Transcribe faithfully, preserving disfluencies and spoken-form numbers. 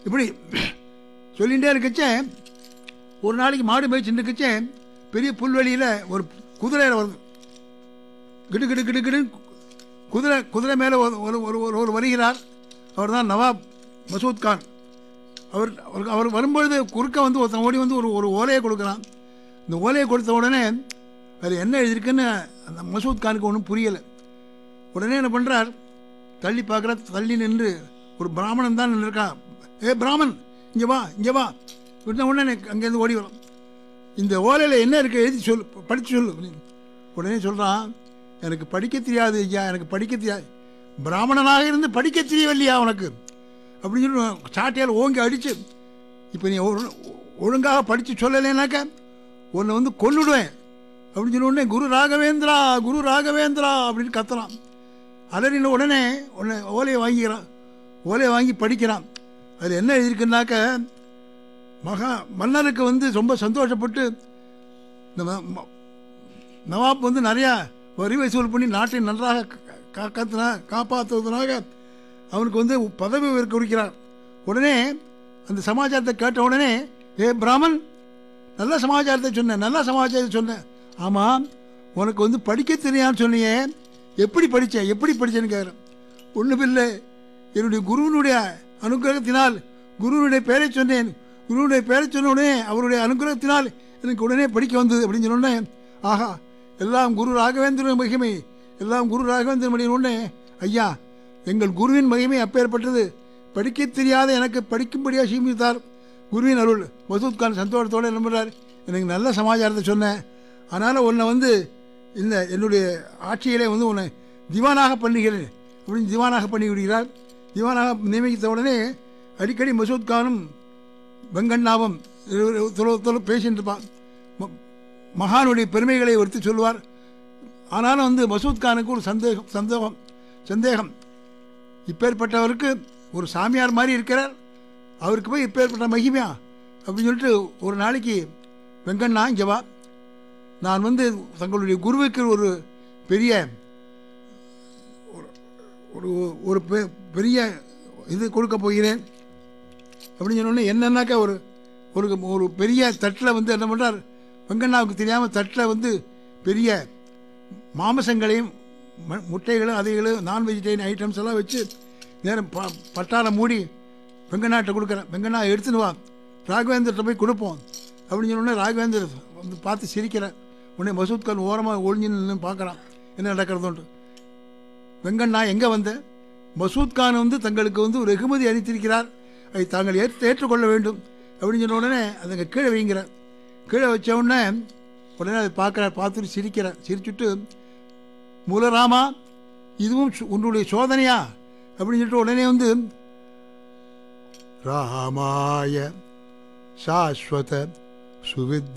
இப்படி சொல்லிகிட்டே இருக்கச்சே ஒரு நாளைக்கு மாடு மேய்ச்சின்னு இருக்கச்சே பெரிய புல்வெளியில் ஒரு குதிரையில் வருது. கிடு கிடு கிடு கிடு குதிரை குதிரை மேலே ஒரு ஒரு ஒரு வருகிறார். அவர் தான் நவாப் மசூத் கான். அவர் அவருக்கு அவர் வரும்பொழுது குறுக்க வந்து ஒருத்தன் ஓடி வந்து ஒரு ஒரு ஓலையை கொடுக்குறான். இந்த ஓலையை கொடுத்த உடனே அதில் என்ன எழுதியிருக்குன்னு அந்த மசூத் கானுக்கு ஒன்றும் புரியலை. உடனே என்ன பண்ணுறார், தள்ளி பார்க்குற, தள்ளி நின்று ஒரு பிராமணன் தான் நின்றுருக்கான். ஏ பிராமன், இங்கே வா இங்கே வா. உடனே அங்கேருந்து ஓடி வரும். இந்த ஓலையில் என்ன இருக்குது எழுதி சொல், படித்து சொல்லு. உடனே சொல்கிறான், எனக்கு படிக்க தெரியாது ஐயா, எனக்கு படிக்க தெரியாது. பிராமணனாக இருந்து படிக்க தெரியவில்லையா உனக்கு அப்படின்னு சொல்லி சாட்டையால் ஓங்கி அடித்து, இப்போ நீ ஒழுங்காக படித்து சொல்லலைனாக்க உன்னை வந்து கொல்லுடுவேன் அப்படின்னு சொன்ன உடனே குரு ராகவேந்திரா குரு ராகவேந்திரா அப்படின்னு கத்துறான். அலறின உடனே உடனே ஓலையை வாங்கிக்கிறான். ஓலையை வாங்கி படிக்கிறான். அதில் என்ன எழுதியிருக்குன்னாக்க, மகா மன்னருக்கு வந்து ரொம்ப சந்தோஷப்பட்டு இந்த நவாப் வந்து நிறையா வரி வசூல் பண்ணி நாட்டை நன்றாக காக்கத்தினா காப்பாற்றுவதனாக அவனுக்கு வந்து பதவி உயர்வு குறிக்கிறார். உடனே அந்த சமாச்சாரத்தை கேட்ட உடனே, ஏ பிராமன், நல்ல சமாச்சாரத்தை சொன்னேன், நல்ல சமாச்சாரத்தை சொன்னேன். ஆமாம், உனக்கு வந்து படிக்க தெரியான்னு சொன்னியே, எப்படி படித்தேன் எப்படி படித்தேன்னு கேட்குறேன். ஒன்றும் இல்லை, என்னுடைய குருவினுடைய அனுகிரகத்தினால் குருவினுடைய பெயரை சொன்னேன். குருவுடைய பெயரை சொன்ன உடனே அவருடைய அனுகிரகத்தினால் எனக்கு உடனே படிக்க வந்தது அப்படின்னு சொன்ன உடனே, ஆஹா, எல்லாம் குரு ராகவேந்திரன் மகிமை, எல்லாம் குரு ராகவேந்திரன் மகிமை. உடனே, ஐயா, எங்கள் குருவின் மகிமை அப்பேற்பட்டது, படிக்க தெரியாத எனக்கு படிக்கும்படியாக சீமித்தார் குருவின் அருள். மசூத் கான் சந்தோஷத்தோடு என்ன பண்ணுறார், எனக்கு நல்ல சமாச்சாரத்தை சொன்னேன், அதனால் உன்னை வந்து இந்த என்னுடைய ஆட்சியிலே வந்து உன்னை திவானாக பண்ணுகிறேன் அப்படின்னு திவானாக பண்ணி விடுகிறார். திவானாக நியமித்த உடனே அடிக்கடி மசூத் கானும் வெங்கண்ணாவும் பேசிட்டு இருப்பான். மகானுடைய பெருமைகளை எடுத்து சொல்லுவார். ஆனாலும் வந்து மசூத் கானுக்கு ஒரு சந்தேகம் சந்தேகம் சந்தேகம் இப்பேற்பட்டவருக்கு ஒரு சாமியார் மாதிரி இருக்கிறார், அவருக்கு போய் இப்பேற்பட்ட மகிமையா அப்படின்னு சொல்லிட்டு ஒரு நாளைக்கு, வெங்கண்ணா இங்கே வா, நான் வந்து தங்களுடைய குருவுக்கு ஒரு பெரிய ஒரு ஒரு பெரிய இது கொடுக்க போகிறேன் அப்படின்னு சொன்னோடனே, என்னன்னாக்கா ஒரு ஒரு ஒரு பெரிய தட்டில் வந்து என்ன பண்ணுறார், வெங்கண்ணாவுக்கு தெரியாமல் தட்டில் வந்து பெரிய மாமிசங்களையும் முட்டைகளும் அதைகளும் நான் வெஜிடேரியன் ஐட்டம்ஸ் எல்லாம் வச்சு நேரம் ப பட்டாளம் மூடி வெங்கண்ணாட்ட கொடுக்குறேன். வெங்கண்ணா எடுத்துன்னு வா, ராகவேந்திரத்தை போய் கொடுப்போம் அப்படின்னு சொன்னோடனே ராகவேந்தர் வந்து பார்த்து சிரிக்கிறேன். உடனே மசூத் கான் ஓரமாக ஒழிஞ்சு நின்று பார்க்குறான் என்ன நடக்கிறதுன்ட்டு. வெங்கண்ணா எங்கே வந்த, மசூத் கான் வந்து தங்களுக்கு வந்து ஒரு வெகுமதி அளித்திருக்கிறார், அதை தாங்கள் ஏற்று ஏற்றுக்கொள்ள வேண்டும் அப்படின்னு சொன்ன உடனே அதுங்க கீழே வைங்கிறார். கீழே வச்ச உடனே உடனே அதை பார்க்குறார், பார்த்துட்டு சிரிக்கிறார். சிரிச்சுட்டு, மூலராமா, இதுவும் உன்னுடைய சோதனையா அப்படின்னு சொல்லிட்டு உடனே வந்து, ராமாய சாஸ்வத சுவித்